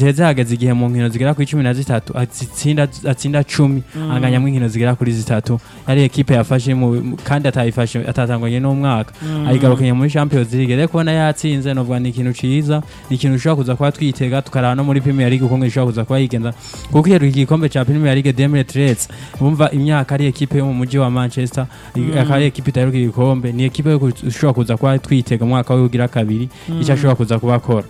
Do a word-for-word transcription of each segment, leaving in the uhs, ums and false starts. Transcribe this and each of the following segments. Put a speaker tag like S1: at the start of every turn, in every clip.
S1: ziheze hageze igihe mu nkino zigera kuri cumi na zitatu atsinda atsinda cumi anganya mu nkino zigera kuri zitatu yari equipe yafashe mu kandi atayifashe atatanganye n'umwaka ayigarukanye muri Champions League rero kubona yatsinze no vuga ni ikintu ciza ni ikintu ushobora kuza kwa twitega tukarana no muri Premier League uko ngishobora kuza kwa yigenza kuko iyo igikombe ca Premier League deux mille treize bumva imyaka ari equipe yo mu muji wa Manchester akari equipe itaruka igikombe ni equipe yo ushobora kuza kwa twitega mu mwaka w'ugira kabiri icyo ashobora kuza kubakora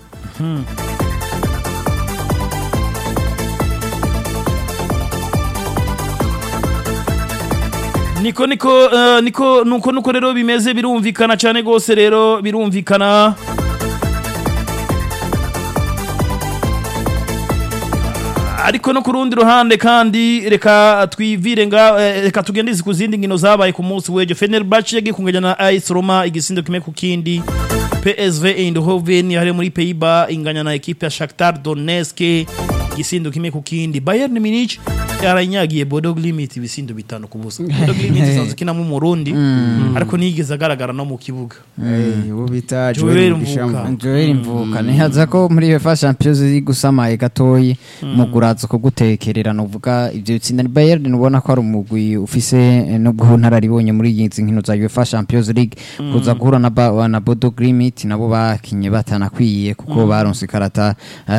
S2: niko niko uh, niko nuko nuko rero bimeze birumvikana cyane gose rero birumvikana ariko no ku rundi ruhande kandi reka twivire nga reka tugendize ku zindi ngino zabaye ku munsi w'ejo Fenerbahce yagiye kunganya na A S Roma igisindo kimwe ku kindi P S V Eindhoven yari muri Pays-Bas inganya na equipe ya Shakhtar Donetsk igisindo kimwe ku kindi Bayern Munich yaranyagiye Bodo Glimt ibisindo bitanu ku busa Bodo Glimt isanzwe kina mu Burundi ariko nigeze agaragara no mu kibuga
S3: eh ubu bita
S2: Joel
S3: Mvuka
S4: Joel Mvuka nihaza ko muri UEFA Champions League gusamaye gatoyi mu gurazo ko gutekerera no vuga ivyo bitsinda Bayern nubona ko ari umugwi ufise no guhuntara ribonye muri izi nkino za UEFA Champions League kuza guhura na na Bodo Glimt nabo bakinye batanakwiye kuko baronse karata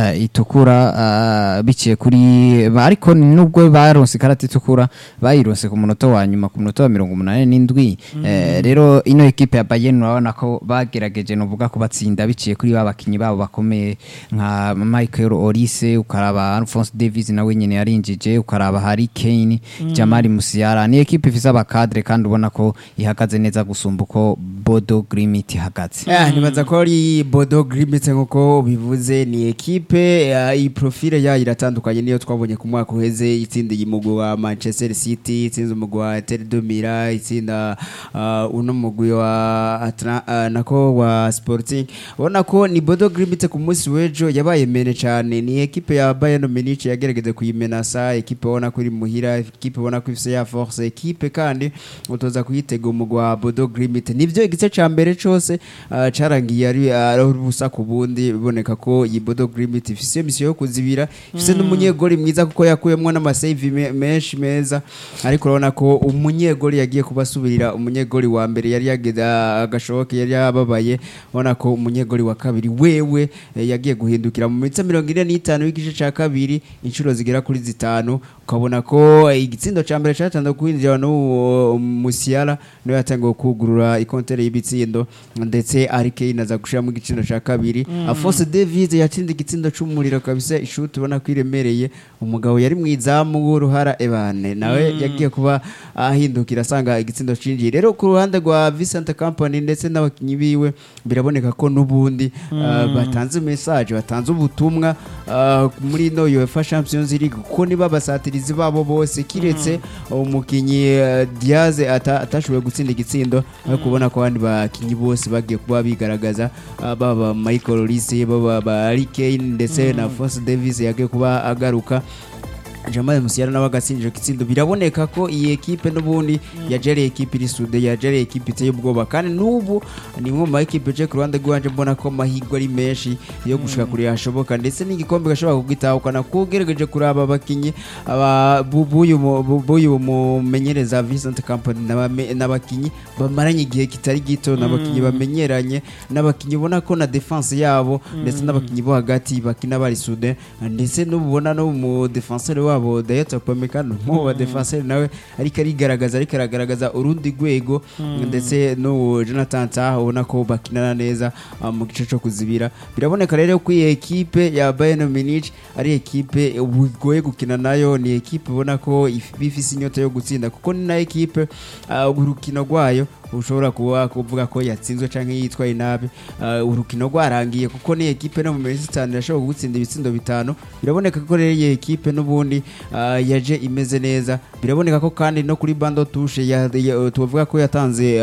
S4: itukura biciye kuri ariko nubwo baronse karate tukura bayironse ku munota wa nyuma ku munota wa mirongo umunani n'indwi rero ino equipe ya Bayern urabona ko bagerageje no vuga ko batsinda biciye kuri babakinyi babo bakomeye nka Michael Olise ukaraba Alphonse Davies nawe nyene yarinjije ukaraba Harry Kane Jamal Musiala ni equipe ifise abakadre kandi ubona ko ihagaze neza gusumba uko Bodo Glimt ihagaze
S3: eh nibaza ko ari Bodo Glimt nkuko bivuze ni equipe i profile ya iratandukanye niyo twabonye ku mwaka uheze itsinda y'umugwi wa Manchester City itsinda umugwi wa Inter de Milan itsinda uh, uno mugwi wa Atla, uh, nako wa Sporting ubona ko ni Bodo Glimt ku munsi w'ejo yabaye mene cyane ni equipe ya Bayern Munich yagerageze kuyimenasa equipe ubona ko iri muhira equipe ubona ko ifise ya force equipe kandi utoza kuyitega umugwi wa Bodo Glimt nivyo igice ca mbere cyose uh, carangiye ari uh, busa ku bundi biboneka ko iyi Bodo Glimt ifise mission yo kuzibira ifise n'umunyegoli mwiza kuko yakuyemwe n'amasave menshi meza ariko urabona ko umunyegoli yagiye kubasubirira umunyegoli wa mbere yari yageze agashoke yari yababaye ubona ko umunyegoli wa kabiri wewe yagiye guhindukira mu minota mirongo ine n'itanu y'igice ca kabiri inshuro zigera kuri zitanu ukabona ko igitsindo ca mbere cyatanze kwinjira no Musiala no yatangiye kugurura ikontere y'ibitsindo ndetse Harry Kane aza gushira mu gitsindo ca kabiri Alphonse Davies yatsinze igitsindo c'umuriro kabisa ishuti ubona ko iremereye umugabo yari mwizamu w'uruhara Ebane nawe yagiye kuba ahindukira asanga igitsindo cinjiye rero ku ruhande rwa Vincent Kompany ndetse n'abakinyi biwe biraboneka ko nubundi uh, batanze message batanze ubutumwa uh, muri no UEFA Champions League kuko niba basatirizi babo bose kiretse umukinyi uh, Diaz atashoboye ata gutsinda igitsindo ariko kubona ko abandi bakinyi bose bagiye kuba bigaragaza uh, baba Michael Olise baba Harry Kane ndetse na Alphonse Davies yagiye kuba agaruka Jamal Musiala n'abagasinjije kitsindo biraboneka ko iyi equipe n'ubundi yajereye equipe iri sude yajereye equipe iteye ubwoba kandi nubu ni mu ma equipe je ku Rwanda gwanje mbona ko mahigwa ari menshi yo gushika kuri hashoboka ndetse n'igikombe gashobora kugitahukana kugeregeje kuraba abakinyi aba bubuyu bubuyu mumenyereza Vincent Kompany n'abakinyi bamaranye igihe kitari gito n'abakinyi bamenyeranye n'abakinyi ubona ko na defense yabo ndetse n'abakinyi bo hagati bakina bari sude ndetse n'ubona no mu defenseur wabo Dayot Upamecano mu wa defenseur nawe ariko arigaragaza ariko aragaragaza urundi gwego ndetse no Jonathan Tah ubona ko bakinana neza mu gice cyo kuzibira biraboneka rero ko iyi equipe ya Bayern Munich ari equipe ubugoye gukina nayo ni equipe ubona ko bifise inyota yo gutsinda kuko ni na equipe urukino rwayo ushobora kuba kuvuga ko yatsinzwe canke yitwaye nabi urukino rwarangiye kuko ni equipe no mu minsi itanu yashobora gutsinda ibitsindo bitanu biraboneka ko rero iyi equipe n'ubundi yaje imeze neza biraboneka ko kandi no kuri bando touche tuvuga ko yatanze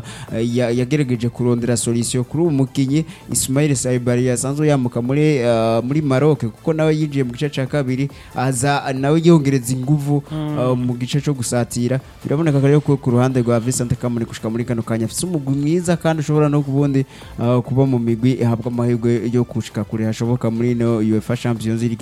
S3: yagerageje kurondera solution kuri umukinyi Ismail Saibari yasanzwe yamuka muri muri Maroc kuko nawe yinjiye mu gice ca kabiri aza nawe yongereza inguvu mu gice cyo gusatira biraboneka rero ko ku ruhande rwa Vincent Kompany gushika muri kano kanya afise umugwi mwiza kandi ushobora no kubundi kuba mu migwi ihabwa amahirwe yo kushika kure hashoboka muri no UEFA Champions League